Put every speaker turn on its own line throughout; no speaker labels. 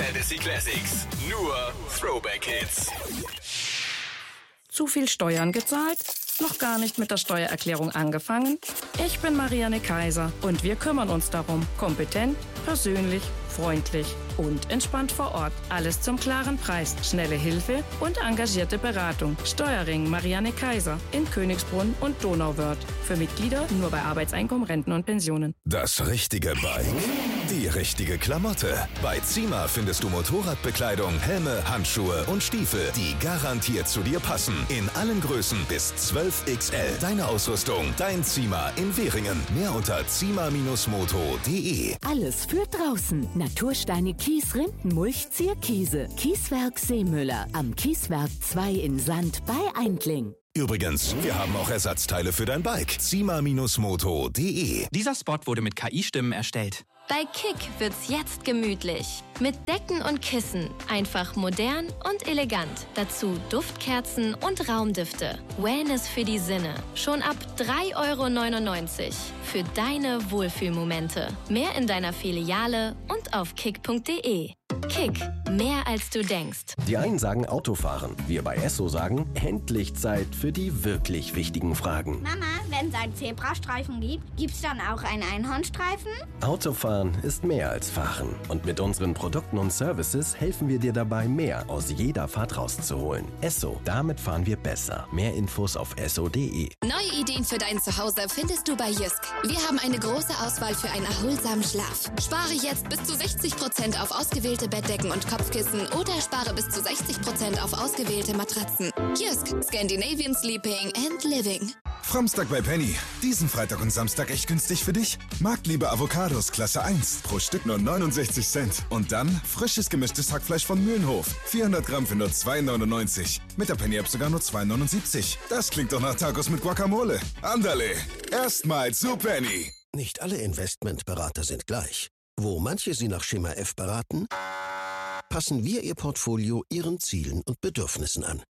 Fantasy Classics. Nur Throwback Hits.
Zu viel Steuern gezahlt? Noch gar nicht mit der Steuererklärung angefangen? Ich bin Marianne Kaiser und wir kümmern uns darum. Kompetent, persönlich, freundlich und entspannt vor Ort. Alles zum klaren Preis, schnelle Hilfe und engagierte Beratung. Steuerring Marianne Kaiser in Königsbrunn und Donauwörth. Für Mitglieder nur bei Arbeitseinkommen, Renten und Pensionen.
Das richtige Bike, die richtige Klamotte. Bei Zima findest du Motorradbekleidung, Helme, Handschuhe und Stiefel, die garantiert zu dir passen. In allen Größen bis 12XL. Deine Ausrüstung, dein Zima in Währingen. Mehr unter zima-moto.de.
Alles für draußen. Natursteine, Kies, Rinden, Mulch, Zierkiese. Kieswerk Seemüller. Am Kieswerk 2 in Sand bei Eindling.
Übrigens, wir haben auch Ersatzteile für dein Bike. zima-moto.de.
Dieser Spot wurde mit KI-Stimmen erstellt.
Bei Kick wird's jetzt gemütlich. Mit Decken und Kissen. Einfach modern und elegant. Dazu Duftkerzen und Raumdüfte. Wellness für die Sinne. Schon ab 3,99 € für deine Wohlfühlmomente. Mehr in deiner Filiale und auf kick.de. Kick, mehr als du denkst.
Die einen sagen Autofahren. Wir bei Esso sagen, endlich Zeit für die wirklich wichtigen Fragen.
Mama, wenn es einen Zebrastreifen gibt, gibt's dann auch einen Einhornstreifen?
Autofahren ist mehr als Fahren. Und mit unseren Produkten und Services helfen wir dir dabei, mehr aus jeder Fahrt rauszuholen. Esso, damit fahren wir besser. Mehr Infos auf esso.de.
Neue Ideen für dein Zuhause findest du bei Jysk. Wir haben eine große Auswahl für einen erholsamen Schlaf. Spare jetzt bis zu 60% auf ausgewählte Bettdecken und Kopfkissen oder spare bis zu 60% auf ausgewählte Matratzen. Jysk, Scandinavian Sleeping and Living.
Framstag bei Penny. Diesen Freitag und Samstag echt günstig für dich? Marktliebe Avocados Klasse 1. Pro Stück nur 69 Cent. Und dann frisches gemischtes Hackfleisch von Mühlenhof. 400 Gramm für nur 2,99. Mit der Penny-App sogar nur 2,79. Das klingt doch nach Tacos mit Guacamole. Andale, erstmal zu Penny.
Nicht alle Investmentberater sind gleich. Wo manche Sie nach Schema F beraten, passen wir Ihr Portfolio Ihren Zielen und Bedürfnissen an.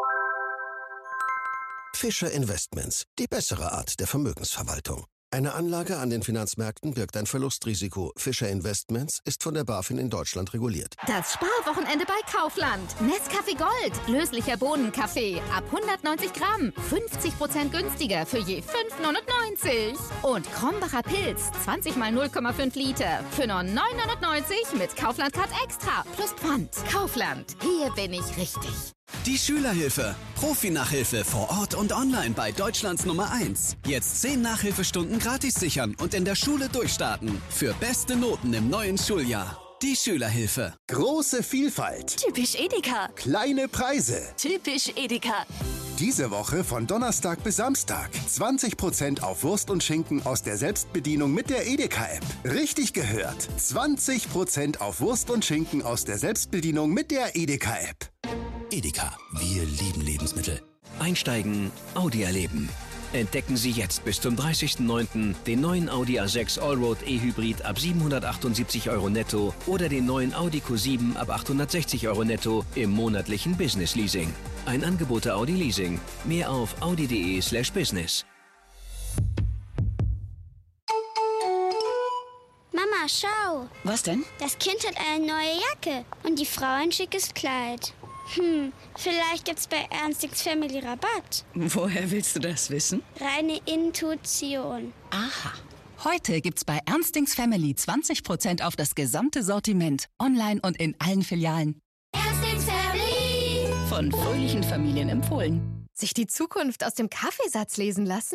Fischer Investments, die bessere Art der Vermögensverwaltung. Eine Anlage an den Finanzmärkten birgt ein Verlustrisiko. Fischer Investments ist von der BaFin in Deutschland reguliert.
Das Sparwochenende bei Kaufland. Nescafé Gold. Löslicher Bohnenkaffee. Ab 190 Gramm. 50% günstiger für je 5,99 €. Und Krombacher Pilz. 20 mal 0,5 Liter. Für nur 9,99 € mit Kaufland Card Extra. Plus Pfand. Kaufland. Hier bin ich richtig.
Die Schülerhilfe. Profi-Nachhilfe vor Ort und online bei Deutschlands Nummer 1. Jetzt 10 Nachhilfestunden gratis sichern und in der Schule durchstarten. Für beste Noten im neuen Schuljahr. Die Schülerhilfe.
Große Vielfalt.
Typisch Edeka.
Kleine Preise.
Typisch Edeka.
Diese Woche von Donnerstag bis Samstag. 20% auf Wurst und Schinken aus der Selbstbedienung mit der Edeka-App. Richtig gehört. 20% auf Wurst und Schinken aus der Selbstbedienung mit der Edeka-App.
Edeka, wir lieben Lebensmittel. Einsteigen, Audi erleben. Entdecken Sie jetzt bis zum 30.09. den neuen Audi A6 Allroad E-Hybrid ab 778 € netto oder den neuen Audi Q7 ab 860 € netto im monatlichen Business Leasing. Ein Angebot der Audi Leasing. Mehr auf audi.de/business.
Mama, schau.
Was denn?
Das Kind hat eine neue Jacke und die Frau ein schickes Kleid. Vielleicht gibt's bei Ernstings Family Rabatt.
Woher willst du das wissen?
Reine Intuition.
Aha. Heute gibt's bei Ernstings Family 20% auf das gesamte Sortiment. Online und in allen Filialen.
Ernstings Family.
Von fröhlichen Familien empfohlen.
Sich die Zukunft aus dem Kaffeesatz lesen lassen?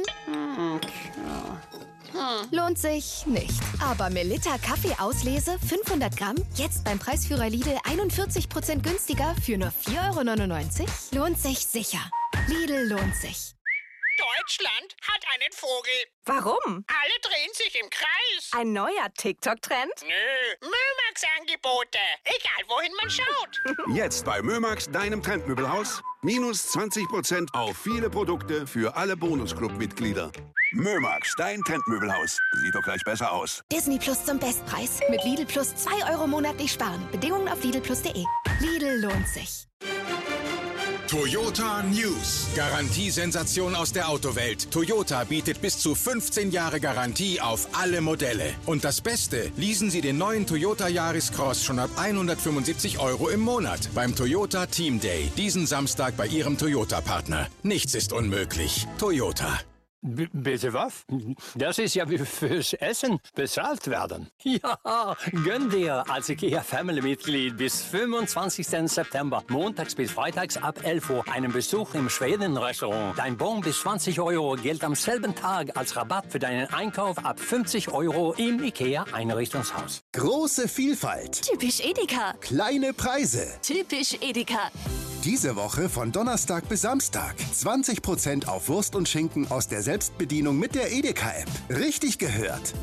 Lohnt sich nicht. Aber Melitta Kaffeeauslese 500 Gramm, jetzt beim Preisführer Lidl 41% günstiger für nur 4,99 €? Lohnt sich sicher. Lidl lohnt sich.
Deutschland hat einen Vogel.
Warum?
Alle drehen sich im Kreis.
Ein neuer TikTok-Trend?
Nö, Mömax-Angebote. Egal, wohin man schaut.
Jetzt bei Mömax, deinem Trendmöbelhaus. Minus 20% auf viele Produkte für alle Bonusclub-Mitglieder. Mömax, dein Trendmöbelhaus. Sieht doch gleich besser aus.
Disney Plus zum Bestpreis. Mit Lidl Plus 2 € monatlich sparen. Bedingungen auf lidlplus.de. Lidl lohnt sich.
Toyota News. Garantiesensation aus der Autowelt. Toyota bietet bis zu 15 Jahre Garantie auf alle Modelle. Und das Beste, leasen Sie den neuen Toyota Yaris Cross schon ab 175 € im Monat beim Toyota Team Day. Diesen Samstag bei Ihrem Toyota-Partner. Nichts ist unmöglich. Toyota.
Bitte was? Das ist ja wie fürs Essen bezahlt werden. Ja, gönn dir als IKEA-Family-Mitglied bis 25. September, montags bis freitags ab 11 Uhr, einen Besuch im Schweden-Restaurant. Dein Bon bis 20 € gilt am selben Tag als Rabatt für deinen Einkauf ab 50 € im IKEA-Einrichtungshaus.
Große Vielfalt.
Typisch Edeka.
Kleine Preise.
Typisch Edeka.
Diese Woche von Donnerstag bis Samstag. 20% auf Wurst und Schinken aus der Selbstbedienung mit der Edeka-App. Richtig gehört.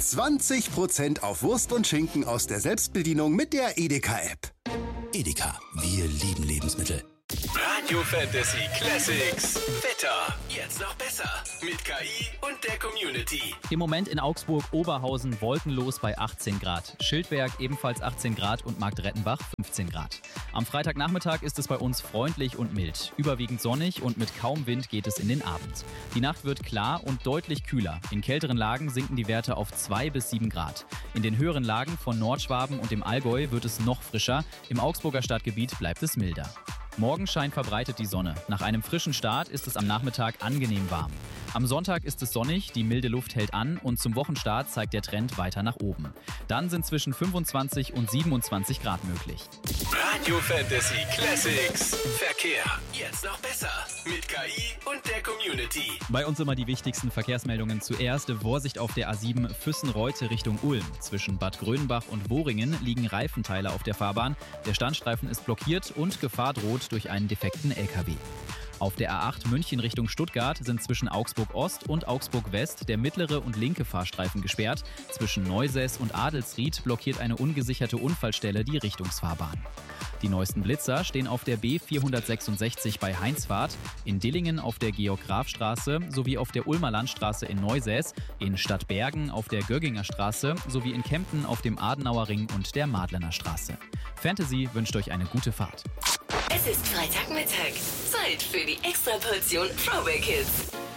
20% auf Wurst und Schinken aus der Selbstbedienung mit der Edeka-App.
Edeka, wir lieben Lebensmittel.
Radio Fantasy Classics. Wetter. Jetzt noch besser. Mit KI und der Community.
Im Moment in Augsburg-Oberhausen wolkenlos bei 18 Grad. Schildberg ebenfalls 18 Grad und Marktrettenbach 15 Grad. Am Freitagnachmittag ist es bei uns freundlich und mild. Überwiegend sonnig und mit kaum Wind geht es in den Abend. Die Nacht wird klar und deutlich kühler. In kälteren Lagen sinken die Werte auf 2 bis 7 Grad. In den höheren Lagen von Nordschwaben und dem Allgäu wird es noch frischer. Im Augsburger Stadtgebiet bleibt es milder. Morgenschein verbreitet die Sonne. Nach einem frischen Start ist es am Nachmittag angenehm warm. Am Sonntag ist es sonnig, die milde Luft hält an und zum Wochenstart zeigt der Trend weiter nach oben. Dann sind zwischen 25 und 27 Grad möglich.
Radio Fantasy Classics. Verkehr. Jetzt noch besser. Mit KI und der Community.
Bei uns immer die wichtigsten Verkehrsmeldungen. Zuerst Vorsicht auf der A7 Füssen-Reute Richtung Ulm. Zwischen Bad Grönenbach und Woringen liegen Reifenteile auf der Fahrbahn. Der Standstreifen ist blockiert und Gefahr droht durch einen defekten LKW. Auf der A8 München Richtung Stuttgart sind zwischen Augsburg Ost und Augsburg West der mittlere und linke Fahrstreifen gesperrt. Zwischen Neusäß und Adelsried blockiert eine ungesicherte Unfallstelle die Richtungsfahrbahn. Die neuesten Blitzer stehen auf der B466 bei Heinzfahrt, in Dillingen auf der Georg-Graf-Straße sowie auf der Ulmer Landstraße in Neusäß, in Stadtbergen auf der Gögginger Straße sowie in Kempten auf dem Adenauer Ring und der Madlener Straße. Fantasy wünscht euch eine gute Fahrt.
Es ist Freitagmittag. Zeit für die Extraportion Throwback Hits.